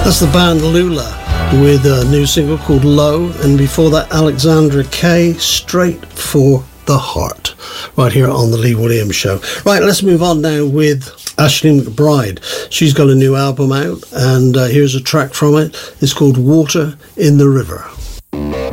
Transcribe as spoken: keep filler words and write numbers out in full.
That's the band Lula with a new single called Low, and before that Alexandra Kay, Straight for the Heart, right here on the Lee Williams Show. Right, let's move on now with Ashley McBryde. She's got a new album out, and uh, here's a track from it. It's called Water in the River.